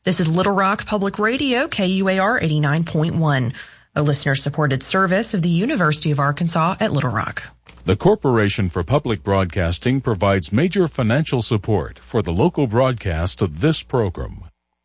This is Little Rock Public Radio, KUAR 89.1, a listener-supported service of the University of Arkansas at Little Rock. The Corporation for Public Broadcasting provides major financial support for the local broadcast of this program.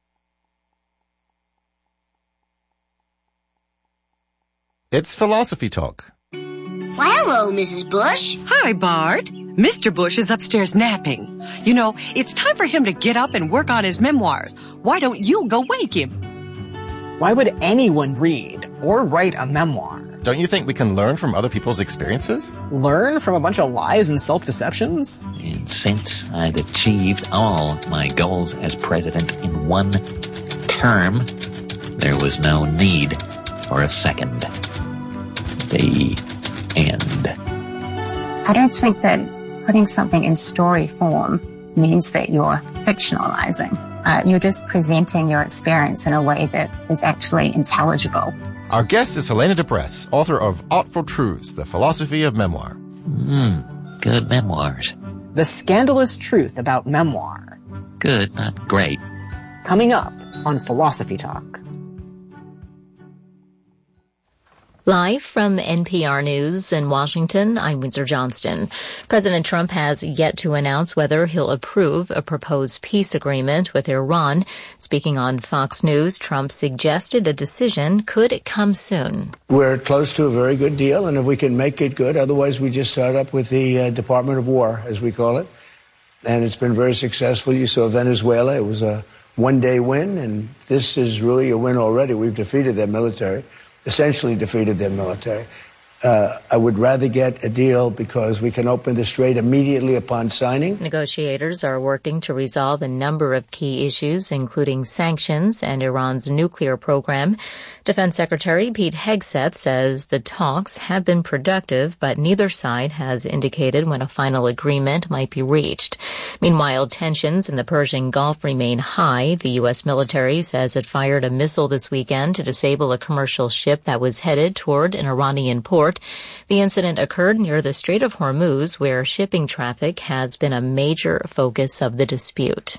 It's Philosophy Talk. Well, hello, Mrs. Bush. Hi, Bart. Mr. Bush is upstairs napping. You know, it's time for him to get up and work on his memoirs. Why don't you go wake him? Why would anyone read or write a memoir? Don't you think we can learn from other people's experiences? Learn from a bunch of lies and self-deceptions? And since I'd achieved all my goals as president in one term, there was no need for a second. The end. I don't think that putting something in story form means that you're fictionalizing. You're just presenting your experience in a way that is actually intelligible. Our guest is Helena DePress, author of Artful Truths, The Philosophy of Memoir. Good memoirs. The scandalous truth about memoir. Good, not great. Coming up on Philosophy Talk. Live from NPR News in Washington, I'm Windsor Johnston. President Trump has yet to announce whether he'll approve a proposed peace agreement with Iran. Speaking on Fox News, Trump suggested a decision could come soon. We're close to a very good deal, and if we can make it good, otherwise we just start up with the Department of War, as we call it. And it's been very successful. You saw Venezuela. It was a one-day win, and this is really a win already. We've defeated their military. Essentially defeated their military. I would rather get a deal because we can open the strait immediately upon signing. Negotiators are working to resolve a number of key issues, including sanctions and Iran's nuclear program. Defense Secretary Pete Hegseth says the talks have been productive, but neither side has indicated when a final agreement might be reached. Meanwhile, tensions in the Persian Gulf remain high. The U.S. military says it fired a missile this weekend to disable a commercial ship that was headed toward an Iranian port. The incident occurred near the Strait of Hormuz, where shipping traffic has been a major focus of the dispute.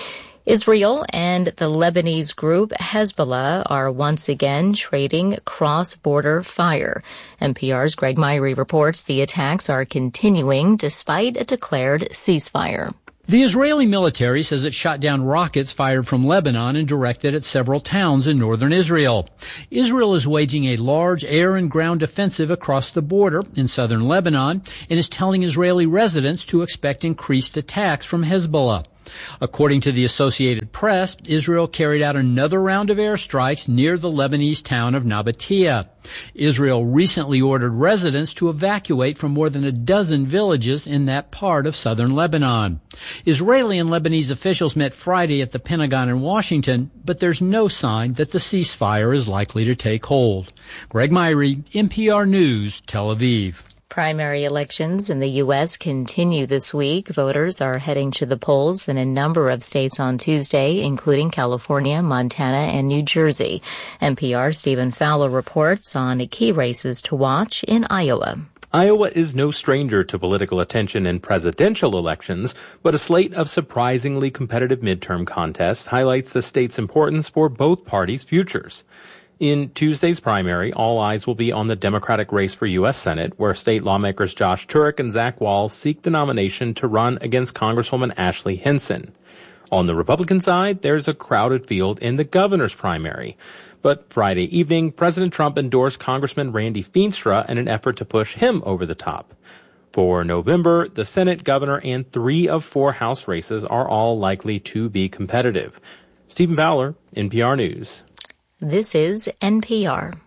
Israel and the Lebanese group Hezbollah are once again trading cross-border fire. NPR's Greg Myrie reports the attacks are continuing despite a declared ceasefire. The Israeli military says it shot down rockets fired from Lebanon and directed at several towns in northern Israel. Israel is waging a large air and ground offensive across the border in southern Lebanon and is telling Israeli residents to expect increased attacks from Hezbollah. According to the Associated Press, Israel carried out another round of airstrikes near the Lebanese town of Nabatea. Israel recently ordered residents to evacuate from more than a dozen villages in that part of southern Lebanon. Israeli and Lebanese officials met Friday at the Pentagon in Washington, but there's no sign that the ceasefire is likely to take hold. Greg Myrie, NPR News, Tel Aviv. Primary elections in the U.S. continue this week. Voters are heading to the polls in a number of states on Tuesday, including California, Montana, and New Jersey. NPR's Stephen Fowler reports on key races to watch in Iowa. Iowa is no stranger to political attention in presidential elections, but a slate of surprisingly competitive midterm contests highlights the state's importance for both parties' futures. In Tuesday's primary, all eyes will be on the Democratic race for U.S. Senate, where state lawmakers Josh Turek and Zach Wall seek the nomination to run against Congresswoman Ashley Hinson. On the Republican side, there's a crowded field in the governor's primary. But Friday evening, President Trump endorsed Congressman Randy Feenstra in an effort to push him over the top. For November, the Senate, governor, and 3 of 4 House races are all likely to be competitive. Stephen Fowler, NPR News. This is NPR.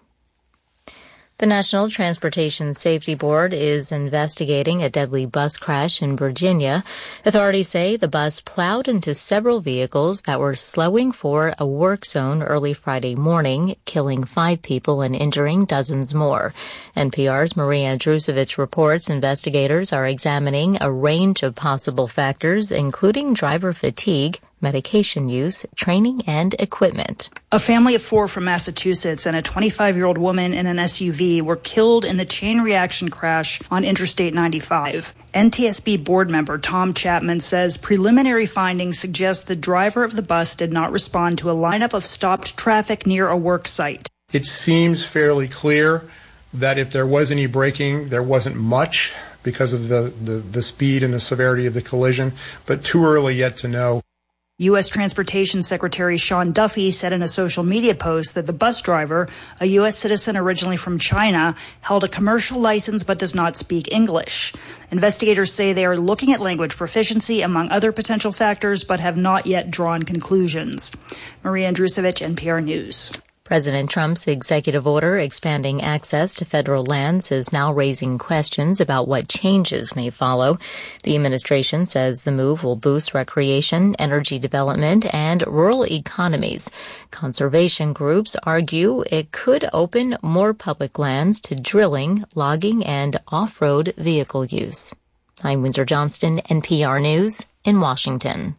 The National Transportation Safety Board is investigating a deadly bus crash in Virginia. Authorities say the bus plowed into several vehicles that were slowing for a work zone early Friday morning, killing 5 people and injuring dozens more. NPR's Maria Andrusevich reports investigators are examining a range of possible factors, including driver fatigue, medication use, training, and equipment. A family of 4 from Massachusetts and a 25-year-old woman in an SUV were killed in the chain reaction crash on Interstate 95. NTSB board member Tom Chapman says preliminary findings suggest the driver of the bus did not respond to a lineup of stopped traffic near a work site. It seems fairly clear that if there was any braking, there wasn't much because of the speed and the severity of the collision, but too early yet to know. U.S. Transportation Secretary Sean Duffy said in a social media post that the bus driver, a U.S. citizen originally from China, held a commercial license but does not speak English. Investigators say they are looking at language proficiency among other potential factors but have not yet drawn conclusions. Maria Andrusevich, NPR News. President Trump's executive order expanding access to federal lands is now raising questions about what changes may follow. The administration says the move will boost recreation, energy development, and rural economies. Conservation groups argue it could open more public lands to drilling, logging, and off-road vehicle use. I'm Windsor Johnston, NPR News in Washington.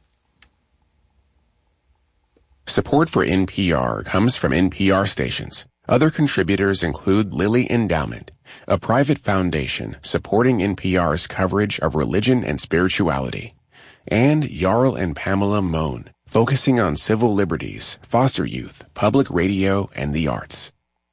Support for NPR comes from NPR stations. Other contributors include Lilly Endowment, a private foundation supporting NPR's coverage of religion and spirituality, and Jarl and Pamela Mohn, focusing on civil liberties, foster youth, public radio, and the arts.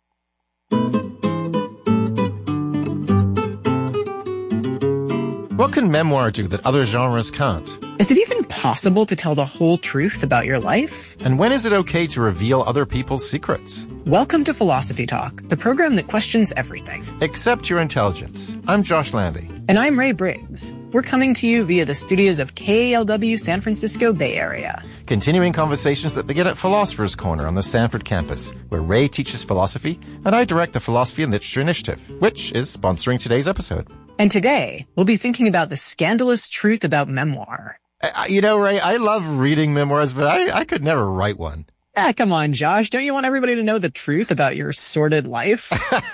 What can memoir do that other genres can't? Is it even possible to tell the whole truth about your life? And when is it okay to reveal other people's secrets? Welcome to Philosophy Talk, the program that questions everything. Except your intelligence. I'm Josh Landy. And I'm Ray Briggs. We're coming to you via the studios of KALW San Francisco Bay Area. Continuing conversations that begin at Philosopher's Corner on the Sanford campus, where Ray teaches philosophy and I direct the Philosophy and Literature Initiative, which is sponsoring today's episode. And today, we'll be thinking about the scandalous truth about memoir. You know, Ray, I love reading memoirs, but I could never write one. Come on, Josh. Don't you want everybody to know the truth about your sordid life?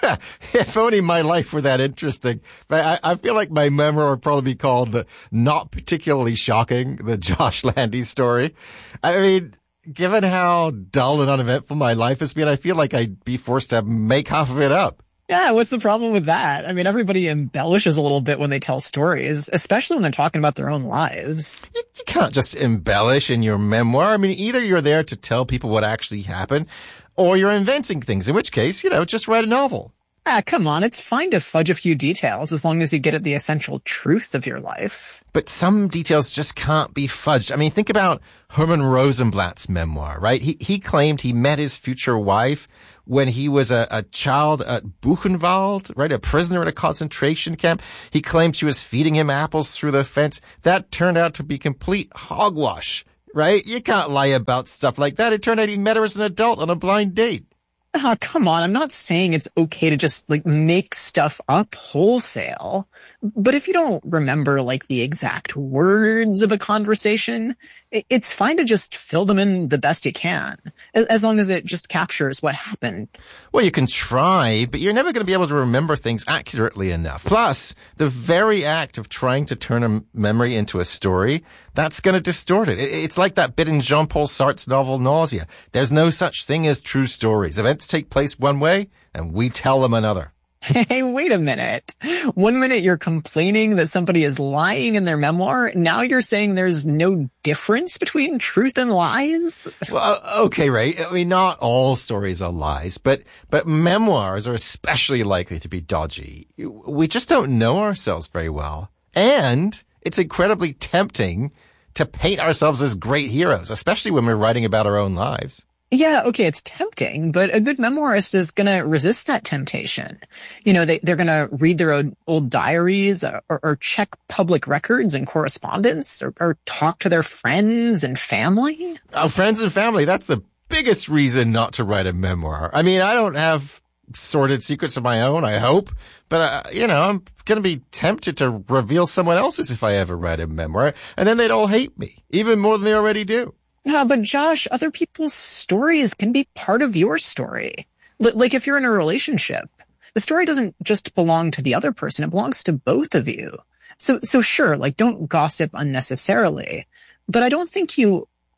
If only my life were that interesting. But I feel like my memoir would probably be called the Not Particularly Shocking, the Josh Landy story. I mean, given how dull and uneventful my life has been, I feel like I'd be forced to make half of it up. Yeah, what's the problem with that? I mean, everybody embellishes a little bit when they tell stories, especially when they're talking about their own lives. You can't just embellish in your memoir. I mean, either you're there to tell people what actually happened, or you're inventing things, in which case, just write a novel. Come on, it's fine to fudge a few details as long as you get at the essential truth of your life. But some details just can't be fudged. I mean, think about Herman Rosenblatt's memoir, right? He claimed he met his future wife when he was a child at Buchenwald, right? A prisoner at a concentration camp. He claimed she was feeding him apples through the fence. That turned out to be complete hogwash, right? You can't lie about stuff like that. It turned out he met her as an adult on a blind date. Oh, come on. I'm not saying it's okay to just make stuff up wholesale. But if you don't remember the exact words of a conversation, it's fine to just fill them in the best you can, as long as it just captures what happened. Well, you can try, but you're never going to be able to remember things accurately enough. Plus, the very act of trying to turn a memory into a story, that's going to distort it. It's like that bit in Jean-Paul Sartre's novel Nausea. There's no such thing as true stories. Events take place one way, and we tell them another. Hey, wait a minute. 1 minute you're complaining that somebody is lying in their memoir. Now you're saying there's no difference between truth and lies? Well, okay, Ray. I mean, not all stories are lies, but memoirs are especially likely to be dodgy. We just don't know ourselves very well. And it's incredibly tempting to paint ourselves as great heroes, especially when we're writing about our own lives. Yeah, okay, it's tempting, but a good memoirist is going to resist that temptation. They're going to read their old diaries or check public records and correspondence or talk to their friends and family. Oh, friends and family, that's the biggest reason not to write a memoir. I mean, I don't have sordid secrets of my own, I hope, but, I'm going to be tempted to reveal someone else's if I ever write a memoir, and then they'd all hate me, even more than they already do. But Josh, other people's stories can be part of your story. Like if you're in a relationship, the story doesn't just belong to the other person. It belongs to both of you. So sure, don't gossip unnecessarily. But I don't think you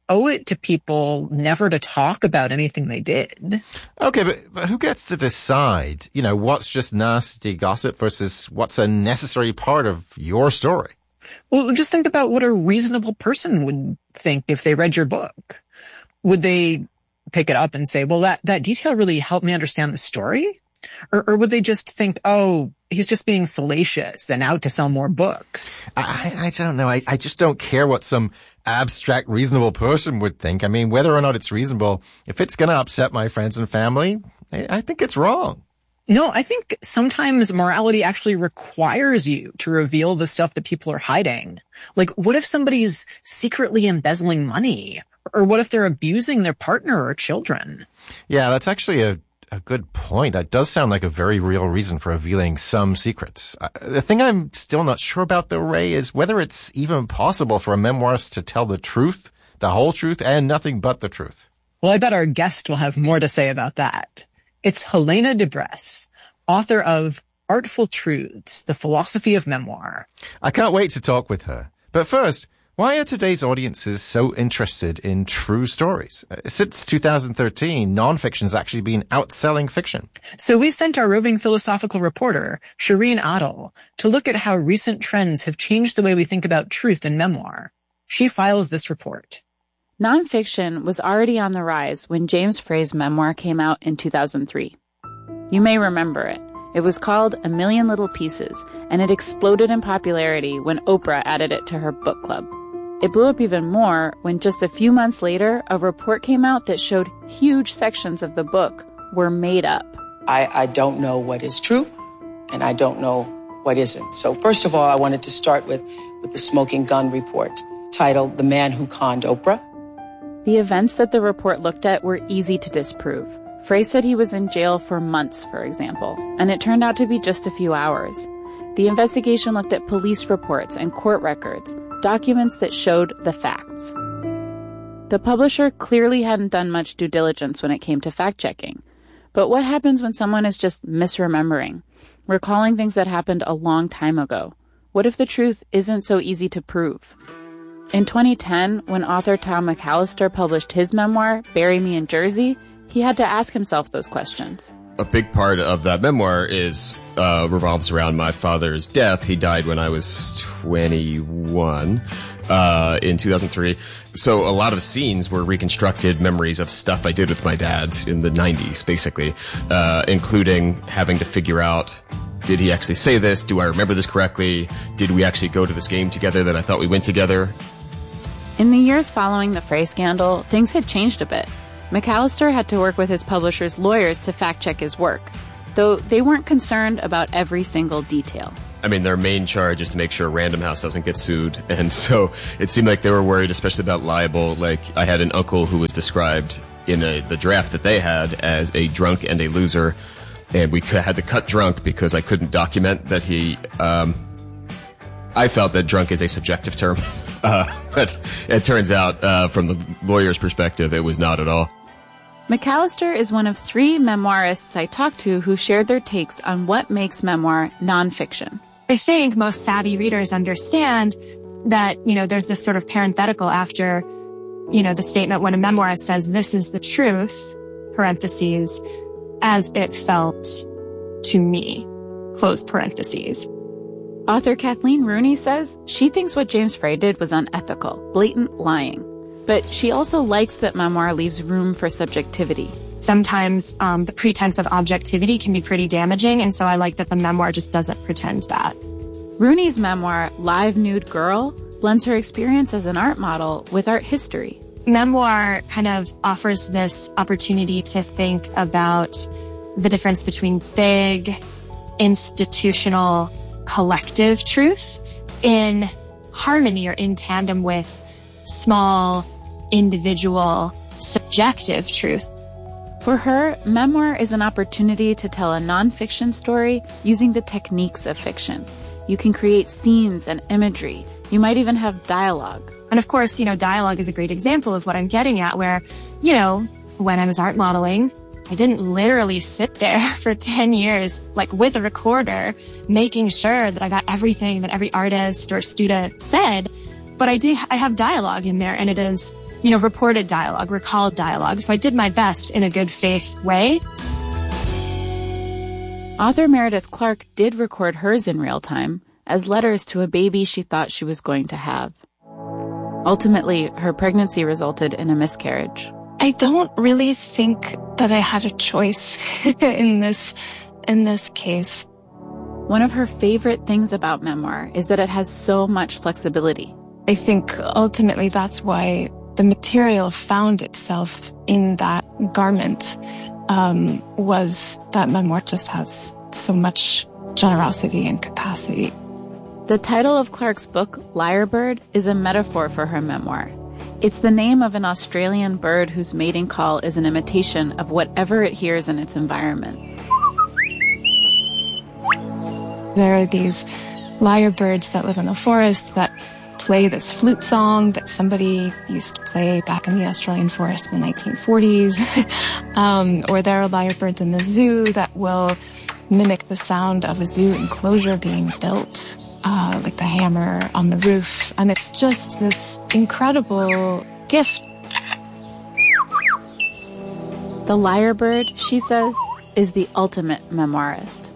owe it to people never to talk about anything they did. Okay, but who gets to decide, what's just nasty gossip versus what's a necessary part of your story? Well, just think about what a reasonable person would think if they read your book. Would they pick it up and say, well, that detail really helped me understand the story? Or would they just think, oh, he's just being salacious and out to sell more books? I don't know. I just don't care what some abstract, reasonable person would think. I mean, whether or not it's reasonable, if it's going to upset my friends and family, I think it's wrong. No, I think sometimes morality actually requires you to reveal the stuff that people are hiding. Like, what if somebody's secretly embezzling money? Or what if they're abusing their partner or children? Yeah, that's actually a good point. That does sound like a very real reason for revealing some secrets. The thing I'm still not sure about, though, Ray, is whether it's even possible for a memoirist to tell the truth, the whole truth, and nothing but the truth. Well, I bet our guest will have more to say about that. It's Helena DeBress, author of Artful Truths, The Philosophy of Memoir. I can't wait to talk with her. But first, why are today's audiences so interested in true stories? Since 2013, nonfiction's actually been outselling fiction. So we sent our roving philosophical reporter, Shireen Adel, to look at how recent trends have changed the way we think about truth in memoir. She files this report. Nonfiction was already on the rise when James Frey's memoir came out in 2003. You may remember it. It was called A Million Little Pieces, and it exploded in popularity when Oprah added it to her book club. It blew up even more when just a few months later, a report came out that showed huge sections of the book were made up. I don't know what is true, and I don't know what isn't. So first of all, I wanted to start with the Smoking Gun report, titled The Man Who Conned Oprah. The events that the report looked at were easy to disprove. Frey said he was in jail for months, for example, and it turned out to be just a few hours. The investigation looked at police reports and court records, documents that showed the facts. The publisher clearly hadn't done much due diligence when it came to fact-checking. But what happens when someone is just misremembering, recalling things that happened a long time ago? What if the truth isn't so easy to prove? In 2010, when author Tom McAllister published his memoir, Bury Me in Jersey, he had to ask himself those questions. A big part of that memoir revolves around my father's death. He died when I was 21 in 2003. So a lot of scenes were reconstructed memories of stuff I did with my dad in the 90s, basically, including having to figure out, did he actually say this? Do I remember this correctly? Did we actually go to this game together that I thought we went together? In the years following the Frey scandal, things had changed a bit. McAllister had to work with his publisher's lawyers to fact-check his work, though they weren't concerned about every single detail. I mean, their main charge is to make sure Random House doesn't get sued, and so it seemed like they were worried, especially about libel. Like, I had an uncle who was described in the draft that they had as a drunk and a loser, and we had to cut drunk because I couldn't document that he... I felt that drunk is a subjective term, but it turns out, from the lawyer's perspective, it was not at all. McAllister is one of 3 memoirists I talked to who shared their takes on what makes memoir nonfiction. I think most savvy readers understand that, there's this sort of parenthetical after, the statement when a memoirist says, this is the truth, parentheses, as it felt to me, close parentheses. Author Kathleen Rooney says she thinks what James Frey did was unethical, blatant lying. But she also likes that memoir leaves room for subjectivity. Sometimes the pretense of objectivity can be pretty damaging, and so I like that the memoir just doesn't pretend that. Rooney's memoir, Live Nude Girl, blends her experience as an art model with art history. Memoir kind of offers this opportunity to think about the difference between big, institutional, collective truth in harmony or in tandem with small, individual, subjective truth. For her, memoir is an opportunity to tell a nonfiction story using the techniques of fiction. You can create scenes and imagery. You might even have dialogue. And of course, dialogue is a great example of what I'm getting at, where, when I was art modeling, I didn't literally sit there for 10 years, with a recorder, making sure that I got everything that every artist or student said. But I have dialogue in there, and it is reported dialogue, recalled dialogue. So I did my best in a good faith way. Author Meredith Clark did record hers in real time as letters to a baby she thought she was going to have. Ultimately, her pregnancy resulted in a miscarriage. I don't really think that I had a choice in this case. One of her favorite things about memoir is that it has so much flexibility. I think ultimately that's why the material found itself in that garment, was that memoir just has so much generosity and capacity. The title of Clark's book, Lyrebird, is a metaphor for her memoir. It's the name of an Australian bird whose mating call is an imitation of whatever it hears in its environment. There are these lyrebirds that live in the forest that play this flute song that somebody used to play back in the Australian forest in the 1940s. Or there are lyrebirds in the zoo that will mimic the sound of a zoo enclosure being built, like the hammer on the roof. And it's just this incredible gift. The lyrebird, she says, is the ultimate memoirist.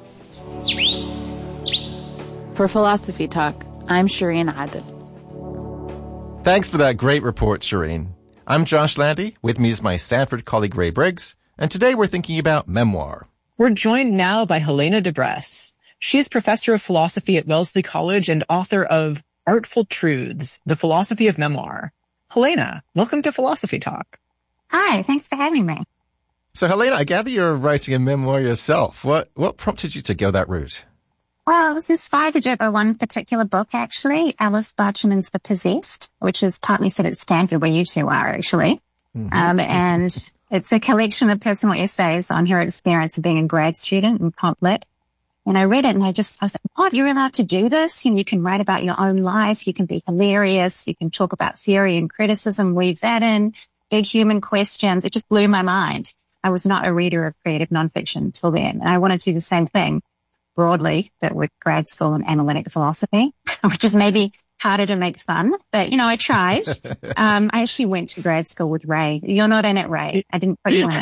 For Philosophy Talk, I'm Shireen Adel. Thanks for that great report, Shireen. I'm Josh Landy. With me is my Stanford colleague Ray Briggs, and today we're thinking about memoir. We're joined now by Helena DeBress. She is professor of philosophy at Wellesley College and author of Artful Truths, The Philosophy of Memoir. Helena, welcome to Philosophy Talk. Hi, thanks for having me. So Helena, I gather you're writing a memoir yourself. What prompted you to go that route? Well, I was inspired to do it by one particular book, actually, Alice Barchaman's The Possessed, which is partly set at Stanford, where you two are, actually. Mm-hmm. And it's a collection of personal essays on her experience of being a grad student in Comp Lit. And I read it and I was like, what, you're allowed to do this? You can write about your own life. You can be hilarious. You can talk about theory and criticism, weave that in, big human questions. It just blew my mind. I was not a reader of creative nonfiction until then. And I wanted to do the same thing broadly, but with grad school and analytic philosophy, which is maybe harder to make fun. But, I tried. I actually went to grad school with Ray. You're not in it, Ray. I didn't put you in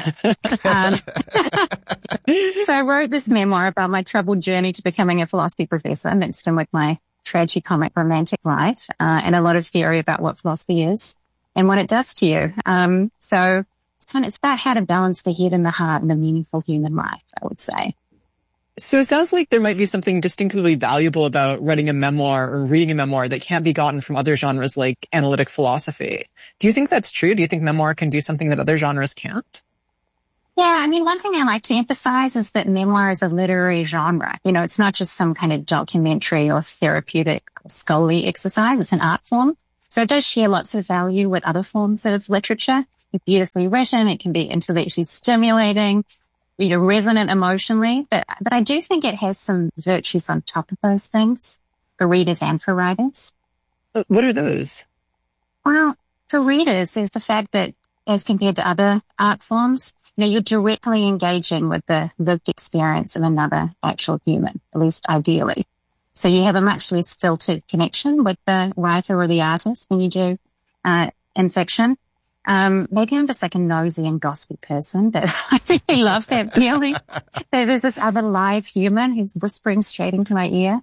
it. So I wrote this memoir about my troubled journey to becoming a philosophy professor, mixed in with my tragicomic romantic life, and a lot of theory about what philosophy is and what it does to you. So it's about how to balance the head and the heart in a meaningful human life, I would say. So it sounds like there might be something distinctively valuable about writing a memoir or reading a memoir that can't be gotten from other genres like analytic philosophy. Do you think that's true? Do you think memoir can do something that other genres can't? Yeah, one thing I like to emphasize is that memoir is a literary genre. It's not just some kind of documentary or therapeutic or scholarly exercise. It's an art form. So it does share lots of value with other forms of literature. It's beautifully written. It can be intellectually stimulating, resonant emotionally, but I do think it has some virtues on top of those things for readers and for writers. What are those? Well, for readers, there's the fact that as compared to other art forms, you're directly engaging with the lived experience of another actual human, at least ideally. So you have a much less filtered connection with the writer or the artist than you do in fiction. Maybe I'm just like a nosy and gossipy person, but I really love that feeling that there's this other live human who's whispering straight into my ear.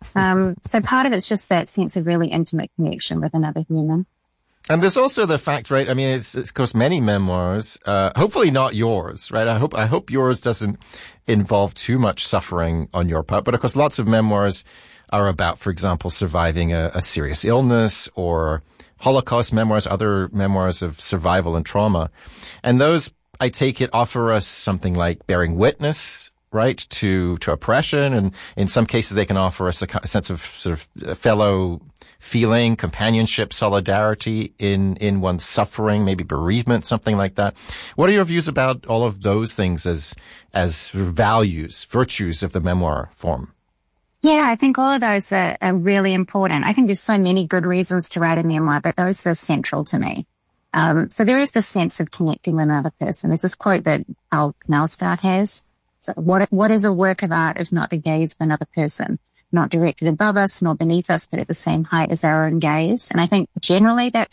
So part of it's just that sense of really intimate connection with another human. And there's also the fact, right? It's of course many memoirs, hopefully not yours, right? I hope yours doesn't involve too much suffering on your part. But of course, lots of memoirs are about, for example, surviving a serious illness or Holocaust memoirs, other memoirs of survival and trauma. And those, I take it, offer us something like bearing witness, right, to oppression. And in some cases, they can offer us a sense of sort of fellow feeling, companionship, solidarity in one's suffering, maybe bereavement, something like that. What are your views about all of those things as values, virtues of the memoir form? Yeah, I think all of those are really important. I think there's so many good reasons to write a memoir, but those are central to me. So there is this sense of connecting with another person. There's this quote that Al Naustad has. So what is a work of art if not the gaze of another person? Not directed above us nor beneath us, but at the same height as our own gaze. And I think generally that's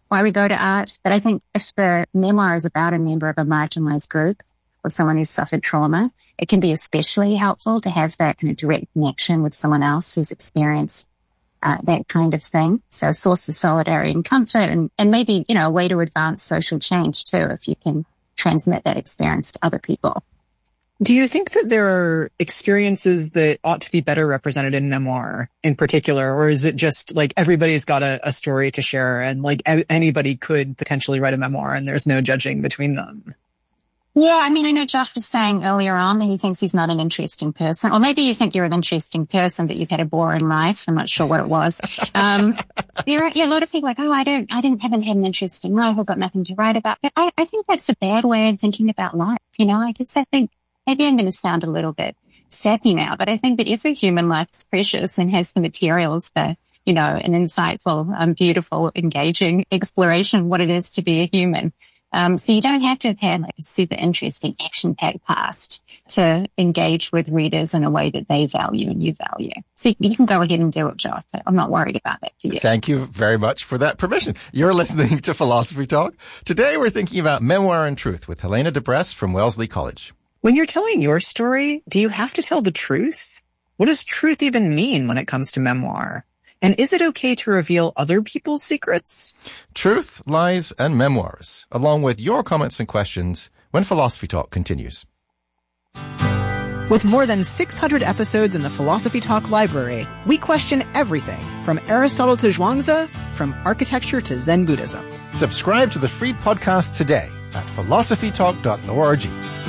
why we go to art. But I think if the memoir is about a member of a marginalized group or someone who's suffered trauma, it can be especially helpful to have that kind of direct connection with someone else who's experienced that kind of thing. So a source of solidarity and comfort and maybe, you know, a way to advance social change too, if you can transmit that experience to other people. Do you think that there are experiences that ought to be better represented in memoir in particular, or is it just like everybody's got a story to share and like anybody could potentially write a memoir and there's no judging between them? Yeah, I mean, I know Josh was saying earlier on that he thinks he's not an interesting person. Or maybe you think you're an interesting person, but you've had a boring life. I'm not sure what it was. There are a lot of people like, oh, haven't had an interesting life. I've got nothing to write about. But I think that's a bad way of thinking about life. You know, I think maybe I'm going to sound a little bit sappy now, but I think that every human life is precious and has the materials for, you know, an insightful, beautiful, engaging exploration of what it is to be a human. So you don't have to have had like a super interesting action-packed past to engage with readers in a way that they value and you value. So you can go ahead and do it, Josh, but I'm not worried about that for you. Thank you very much for that permission. You're listening to Philosophy Talk. Today we're thinking about memoir and truth with Helena DeBress from Wellesley College. When you're telling your story, do you have to tell the truth? What does truth even mean when it comes to memoir? And is it okay to reveal other people's secrets? Truth, lies, and memoirs, along with your comments and questions when Philosophy Talk continues. With more than 600 episodes in the Philosophy Talk library, we question everything from Aristotle to Zhuangzi, from architecture to Zen Buddhism. Subscribe to the free podcast today at philosophytalk.org.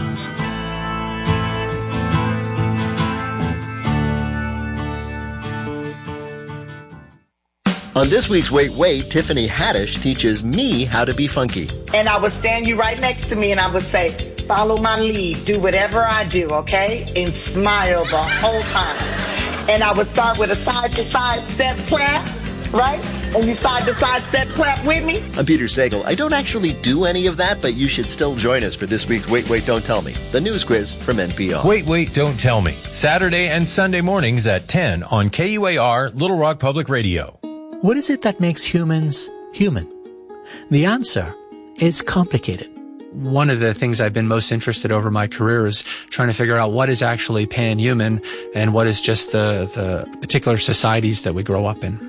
On this week's Wait, Wait, Tiffany Haddish teaches me how to be funky. And I would stand you right next to me and I would say, follow my lead, do whatever I do, okay? And smile the whole time. And I would start with a side-to-side step clap, right? And you side-to-side step clap with me. I'm Peter Sagal. I don't actually do any of that, but you should still join us for this week's Wait, Wait, Don't Tell Me, the news quiz from NPR. Wait, Wait, Don't Tell Me, Saturday and Sunday mornings at 10 on KUAR, Little Rock Public Radio. What is it that makes humans human? The answer is complicated. One of the things I've been most interested over my career is trying to figure out what is actually pan-human and what is just the particular societies that we grow up in.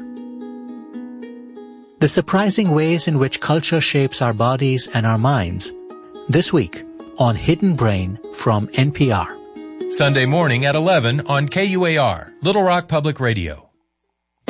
The surprising ways in which culture shapes our bodies and our minds. This week on Hidden Brain from NPR. Sunday morning at 11 on KUAR, Little Rock Public Radio.